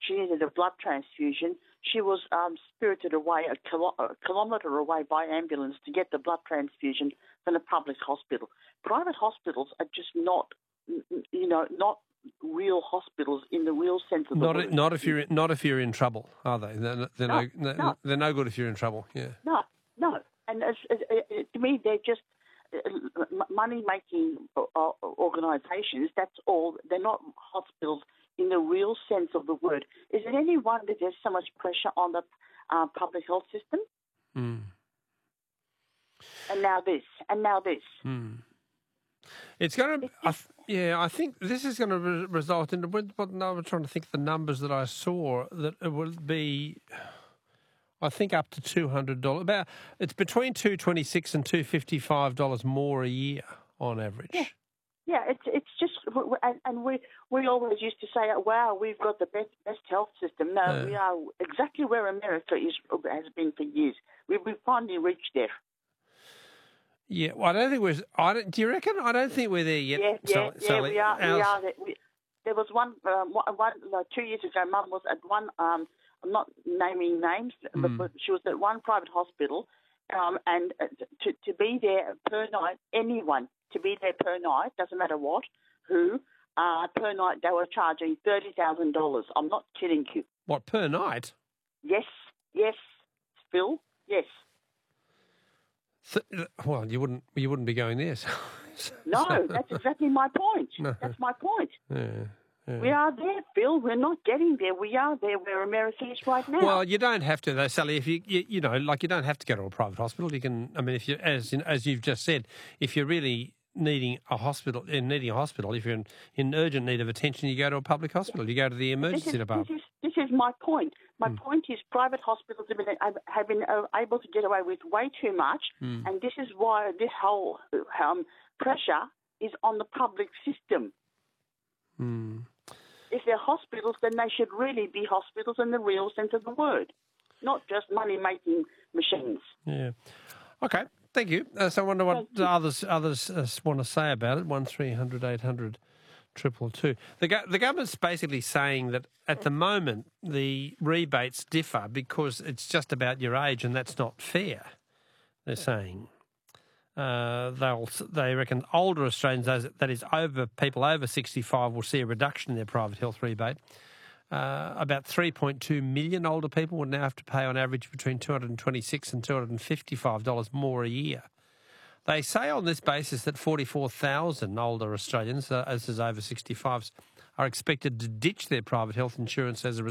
She needed a blood transfusion. She was spirited away a kilometre away by ambulance to get the blood transfusion from a public hospital. Private hospitals are just not, not real hospitals in the real sense of the word. Not if you're in trouble, are they? They're no good if you're in trouble. Yeah. No. And to me, they're just money-making organisations. That's all. They're not hospitals in the real sense of the word. Is it any wonder there's so much pressure on the public health system? Mm. And now this. Mm. It's going to. I think this is going to result in. I was trying to think of the numbers that I saw that it would be. I think up to $200. It's between $226 and $255 more a year on average. Yeah, it's just, and we always used to say, wow, we've got the best health system. No, we are exactly where America has been for years. We've finally reached there. Yeah, well, I don't think do you reckon? I don't think we're there yet. Yeah, Sally. We are there. There was one 2 years ago, Mum was at one, I'm not naming names, but she was at one private hospital, and to be there per night, anyone to be there per night, doesn't matter what, who, per night they were charging $30,000. I'm not kidding you. What, per night? Yes, Phil, yes. Well, you wouldn't be going there. So. No, that's exactly my point. No. That's my point. Yeah. We are there, Phil. We're not getting there. We are there where America is right now. Well, you don't have to, though, Sally. If you don't have to go to a private hospital. You can. I mean, if you, as you've just said, if you're really needing a hospital, if you're in urgent need of attention, you go to a public hospital. You go to the emergency department. This is my point. My point is private hospitals have been able to get away with way too much, and this is why this whole pressure is on the public system. If they're hospitals, then they should really be hospitals in the real sense of the word, not just money-making machines. Yeah. Okay. Thank you. So I wonder what others want to say about it. 1300 800 222. The government's basically saying that at the moment the rebates differ because it's just about your age, and that's not fair. They're saying they reckon older Australians, that is people over 65, will see a reduction in their private health rebate. About 3.2 million older people would now have to pay on average between $226 and $255 more a year. They say on this basis that 44,000 older Australians, as is over 65s, are expected to ditch their private health insurance as a result.